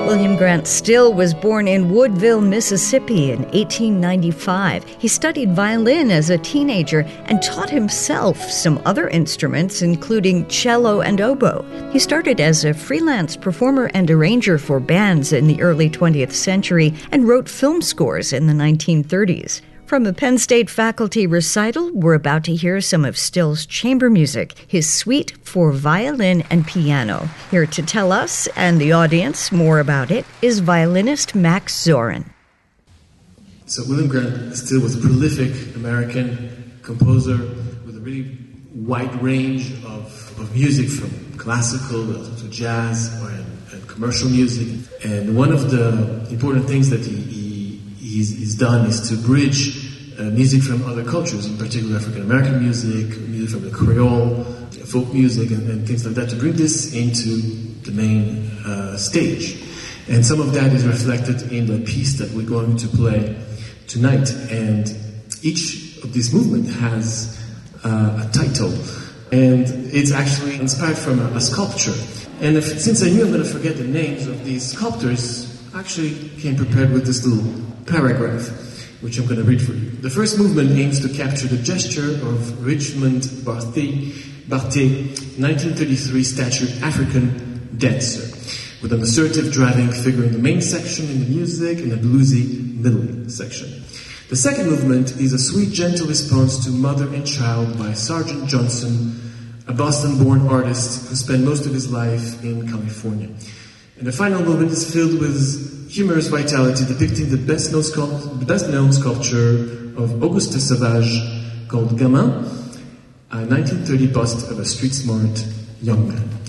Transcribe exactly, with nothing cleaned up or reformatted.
William Grant Still was born in Woodville, Mississippi in eighteen ninety-five. He studied violin as a teenager and taught himself some other instruments, including cello and oboe. He started as a freelance performer and arranger for bands in the early twentieth century and wrote film scores in the nineteen thirties. From a Penn State faculty recital, we're about to hear some of Still's chamber music, his suite for violin and piano. Here to tell us and the audience more about it is violinist Max Zorin. So William Grant Still was a prolific American composer with a really wide range of, of music, from classical to jazz and, and commercial music. And one of the important things that he, he He's, he's done is to bridge uh, music from other cultures, in particular African American music, music from the Creole, folk music, and, and things like that, to bring this into the main uh, stage. And some of that is reflected in the piece that we're going to play tonight. And each of this movement has uh, a title, and it's actually inspired from a, a sculpture. And if, since I knew I'm going to forget the names of these sculptors, I actually came prepared with this little paragraph, which I'm going to read for you. The first movement aims to capture the gesture of Richmond Barthé, Barthé, nineteen thirty-three statured African dancer, with an assertive driving figure in the main section in the music and a bluesy middle section. The second movement is a sweet, gentle response to Mother and Child by Sergeant Johnson, a Boston-born artist who spent most of his life in California. And the final movement is filled with humorous vitality, depicting the best-known, sculpt- the best-known sculpture of Auguste Sauvage called Gamin, a nineteen thirty bust of a street-smart young man.